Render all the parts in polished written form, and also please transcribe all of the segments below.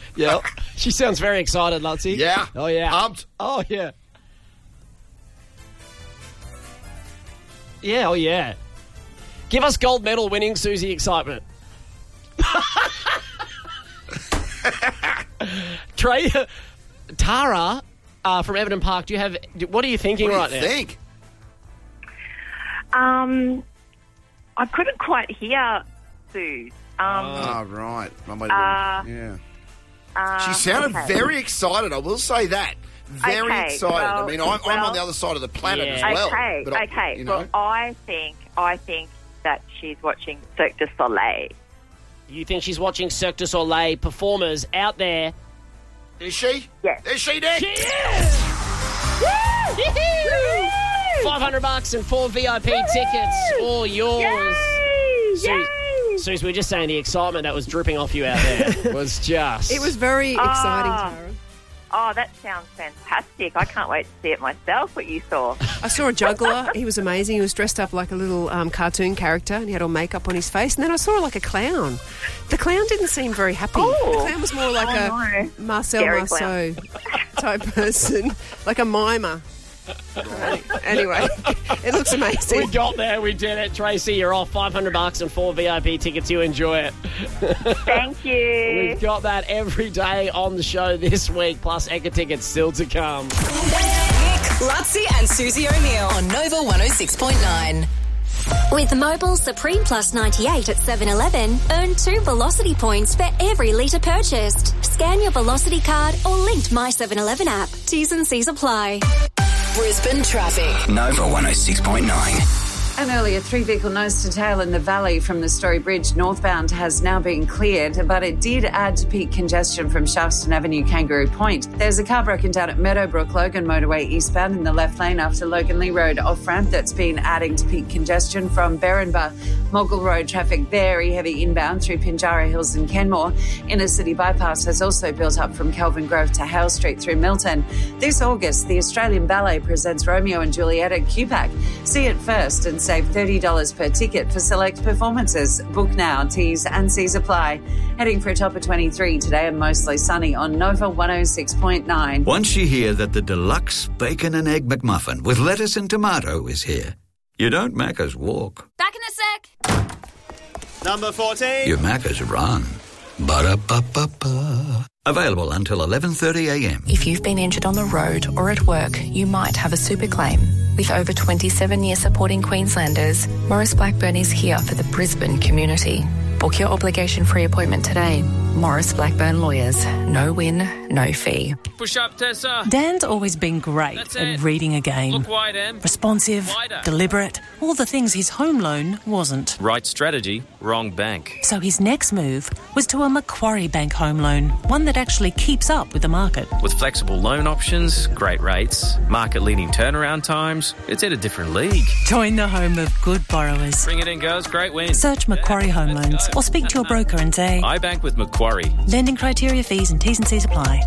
Yeah. She sounds very excited, Lutzy. Yeah. Oh, yeah. Pumped. Oh, yeah. Yeah, oh, yeah. Give us gold medal winning Susie excitement. Trey, Tara from Everton Park, what are you thinking right now? What do you think? I couldn't quite hear Sue. Right. Yeah. She sounded very excited, I will say that. Very excited. Well, I mean, I'm on the other side of the planet as well. Okay, but okay. Well, I think that she's watching Cirque du Soleil. You think she's watching Cirque du Soleil performers out there? Is she? Yes. Is she, Nick? She is! $500 and 4 VIP tickets, all yours. Yay! Suze, we're just saying the excitement that was dripping off you out there was just... It was very exciting, Tara. Oh, that sounds fantastic. I can't wait to see it myself, what you saw. I saw a juggler. He was amazing. He was dressed up like a little cartoon character and he had all makeup on his face. And then I saw like a clown. The clown didn't seem very happy. Oh. The clown was more like a Marcel Scary Marceau type person, like a mimer. Anyway, it looks amazing. We got there, we did it. Tracy, you're off $500 and 4 VIP tickets. You enjoy it. Thank you. We've got that every day on the show this week, plus Ekka tickets still to come. Nick, Lutzy and Susie O'Neill on Nova 106.9. With Mobile Supreme Plus 98 at 7-Eleven, earn 2 Velocity points for every litre purchased. Scan your Velocity card or linked My 7-Eleven app. T's and C's apply. Brisbane traffic. Nova 106.9. An earlier 3-vehicle nose-to-tail in the valley from the Story Bridge northbound has now been cleared, but it did add to peak congestion from Shaftesbury Avenue, Kangaroo Point. There's a car broken down at Meadowbrook Logan Motorway eastbound in the left lane after Logan Lee Road off-ramp that's been adding to peak congestion from Berrinba. Mogul Road traffic very heavy inbound through Pinjarra Hills and Kenmore. Inner City Bypass has also built up from Kelvin Grove to Hale Street through Milton. This August, the Australian Ballet presents Romeo and Juliet at QPAC. See it first and save $30 per ticket for select performances. Book now. T's and C's apply. Heading for a top of 23 today and mostly sunny on Nova 106.9. Once you hear that the deluxe bacon and egg McMuffin with lettuce and tomato is here, you don't Macca's walk. Back in a sec. Number 14. You Macca's run. Ba-da-ba-ba-ba. Available until 11:30am. If you've been injured on the road or at work, you might have a super claim. With over 27 years supporting Queenslanders, Maurice Blackburn is here for the Brisbane community. Book your obligation-free appointment today. Maurice Blackburn Lawyers. No win, no fee. Push up, Tessa. Dan's always been great at reading a game. Look wide, Em. Responsive, Wider. deliberate, all the things his home loan wasn't. Right strategy, wrong bank. So his next move was to a Macquarie Bank home loan, one that actually keeps up with the market. With flexible loan options, great rates, market-leading turnaround times, it's in a different league. Join the home of good borrowers. Bring it in, girls. Great win. Search Macquarie Home Loans or speak to your broker and say, I bank with Macquarie. Lending criteria, fees and T's and C's apply.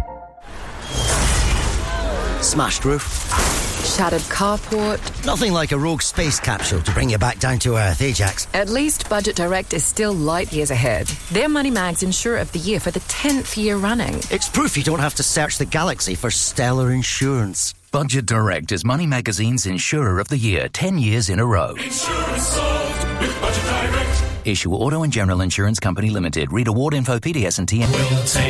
Smashed roof. Shattered carport. Nothing like a rogue space capsule to bring you back down to earth, Ajax. At least Budget Direct is still light years ahead. They're Moneymags Insurer of the Year for the 10th year running. It's proof you don't have to search the galaxy for stellar insurance. Budget Direct is Money Magazine's Insurer of the Year 10 years in a row. Insurance solved with Budget Direct. Issue Auto and General Insurance Company Limited. Read award info, PDS and TN. We'll take